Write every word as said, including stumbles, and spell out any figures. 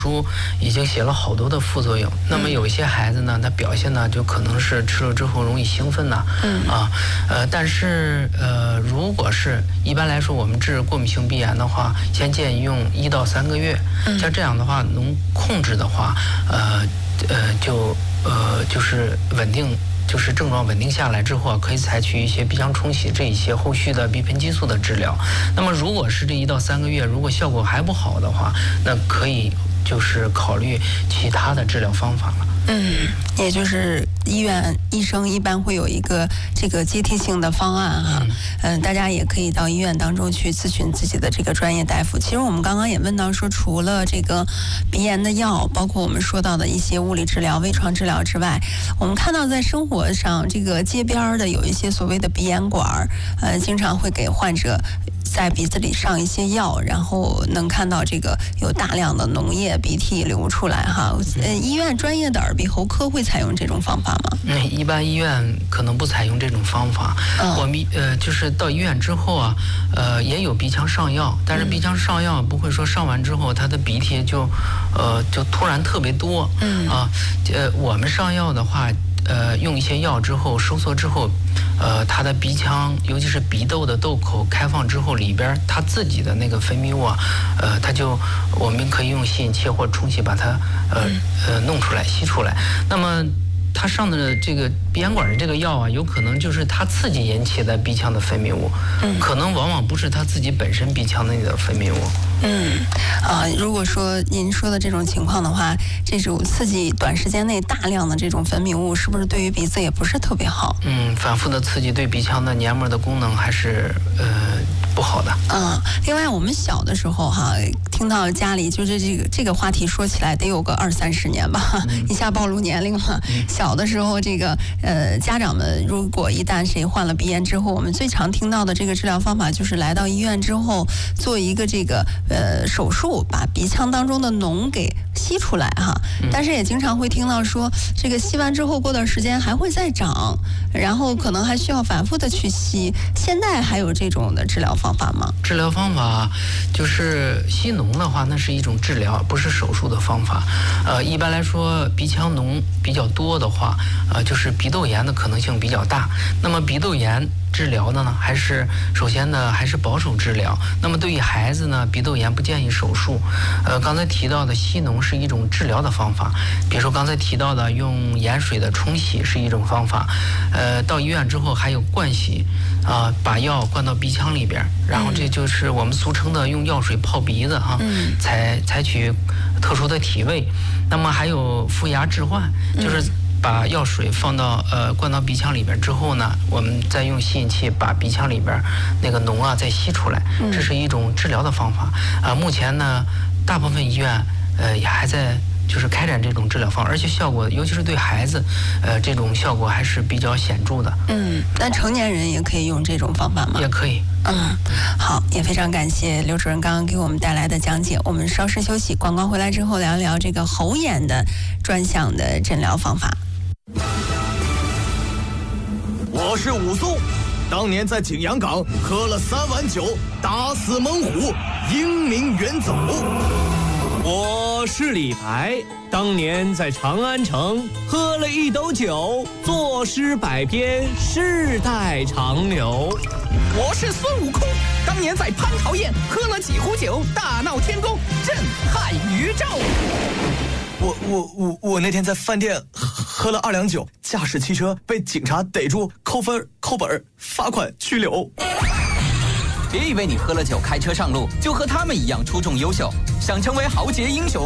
书已经写了好多的副作用，那么有一些孩子呢，他表现呢就可能是吃了之后容易兴奋呐、嗯，啊，呃，但是呃，如果是一般来说我们治过敏性鼻炎的话，先建议用一到三个月，像这样的话能控制的话，呃呃就呃就是稳定。就是症状稳定下来之后，可以采取一些鼻腔冲洗这一些后续的鼻喷激素的治疗。那么如果是这一到三个月，如果效果还不好的话，那可以就是考虑其他的治疗方法了。 嗯，也就是医院医生一般会有一个这个阶梯性的方案哈，嗯、呃，大家也可以到医院当中去咨询自己的这个专业大夫。其实我们刚刚也问到说，除了这个鼻炎的药，包括我们说到的一些物理治疗、微创治疗之外，我们看到在生活上这个街边的有一些所谓的鼻炎管，呃，经常会给患者在鼻子里上一些药，然后能看到这个有大量的脓液、鼻涕流出来哈。呃，医院专业的耳鼻喉科会采用这种方法吗？ 嗯，一般医院可能不采用这种方法。嗯、我们呃就是到医院之后啊，呃也有鼻腔上药，但是鼻腔上药不会说上完之后他的鼻涕就呃就突然特别多。嗯啊，呃我们上药的话。呃，用一些药之后收缩之后，呃，它的鼻腔，尤其是鼻窦的窦口开放之后，里边它自己的那个分泌物啊，呃，它就我们可以用吸引器或者冲洗把它呃呃弄出来吸出来。那么它上的这个鼻炎管的这个药啊，有可能就是它刺激引起的鼻腔的分泌物，嗯，可能往往不是它自己本身鼻腔内的分泌物。 嗯，啊、呃，如果说您说的这种情况的话，这种刺激短时间内大量的这种分泌物，是不是对于鼻子也不是特别好？ 嗯，反复的刺激对鼻腔的黏膜的功能还是呃不好的。 嗯，另外我们小的时候哈，听到家里就是这个这个话题说起来得有个二三十年吧，嗯、一下暴露年龄了。嗯、小的时候，这个呃家长们如果一旦谁患了鼻炎之后，我们最常听到的这个治疗方法就是来到医院之后做一个这个。呃，手术把鼻腔当中的脓给吸出来哈，但是也经常会听到说，这个吸完之后过段时间还会再长，然后可能还需要反复的去吸。现在还有这种的治疗方法吗？ 治疗方法就是吸脓的话，那是一种治疗，不是手术的方法。呃，一般来说，鼻腔脓比较多的话，呃，就是鼻窦炎的可能性比较大。那么鼻窦炎治疗的呢，还是首先呢，还是保守治疗。那么对于孩子呢，鼻窦炎不建议手术。呃，刚才提到的吸脓是一种治疗的方法，比如说刚才提到的用盐水的冲洗是一种方法。呃，到医院之后还有灌洗，啊、呃，把药灌到鼻腔里边，然后这就是我们俗称的用药水泡鼻子哈，嗯、采采取特殊的体位。那么还有负压置换，就是。嗯把药水放到呃灌到鼻腔里边之后呢，我们再用吸引器把鼻腔里边那个脓啊再吸出来，这是一种治疗的方法啊、呃。目前呢，大部分医院呃也还在就是开展这种治疗方法，而且效果尤其是对孩子，呃这种效果还是比较显著的。 嗯，那成年人也可以用这种方法吗？ 也可以。 嗯，好，也非常感谢刘主任刚刚给我们带来的讲解。我们稍事休息，广告回来之后聊一聊这个喉炎的专项的诊疗方法。 我是武松，当年在景阳岗喝了三碗酒，打死猛虎，英名远走。 我是李白，当年在长安城喝了一斗酒，作诗百篇，世代长流。 我是孙悟空，当年在蟠桃宴喝了几壶酒，大闹天宫，震撼宇宙。 我我我我那天在饭店喝了二两酒，驾驶汽车被警察逮住，扣分、扣本、罚款、拘留。 别以为你喝了酒开车上路就和他们一样出众优秀，想成为豪杰英雄。